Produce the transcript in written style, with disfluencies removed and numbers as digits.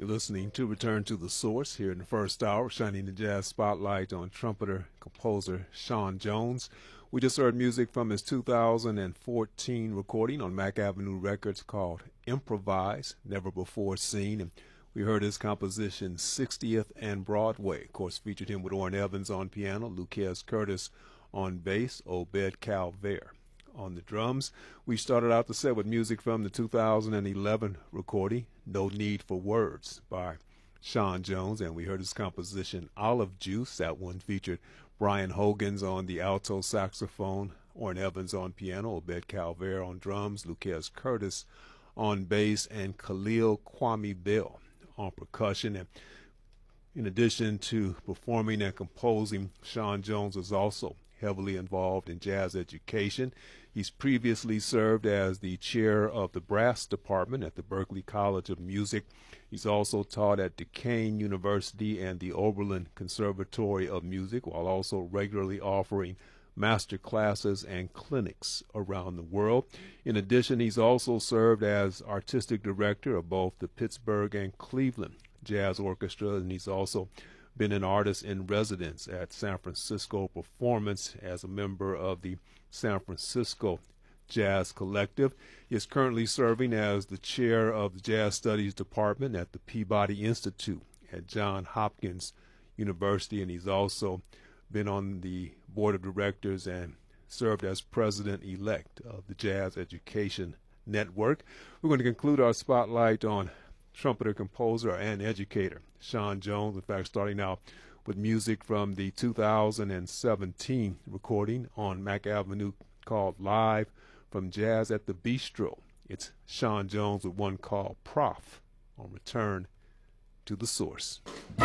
You're listening to Return to the Source here in the first hour, shining the jazz spotlight on trumpeter, composer Sean Jones. We just heard music from his 2014 recording on Mack Avenue Records called Improvise, Never Before Seen. And we heard his composition 60th and Broadway. Of course, featured him with Orrin Evans on piano, Lucas Curtis on bass, Obed Calvaire on the drums. We started out the set with music from the 2011 recording, No Need for Words, by Sean Jones, and we heard his composition Olive Juice. That one featured Brian Hogans on the alto saxophone, Orrin Evans on piano, Obed Calvaire on drums, Lucas Curtis on bass, and Khalil Kwame Bell on percussion. And in addition to performing and composing, Sean Jones is also heavily involved in jazz education. He's previously served as the chair of the brass department at the Berklee College of Music. He's also taught at Duquesne University and the Oberlin Conservatory of Music, while also regularly offering master classes and clinics around the world. In addition, he's also served as artistic director of both the Pittsburgh and Cleveland Jazz Orchestra, and he's also been an artist in residence at San Francisco Performance as a member of the San Francisco Jazz Collective. He is currently serving as the chair of the Jazz Studies Department at the Peabody Institute at Johns Hopkins University, and he's also been on the board of directors and served as president-elect of the Jazz Education Network. We're going to conclude our spotlight on trumpeter, composer, and educator Sean Jones. In fact, starting out with music from the 2017 recording on Mack Avenue called Live from Jazz at the Bistro. It's Sean Jones with one called Prof on Return to the Source.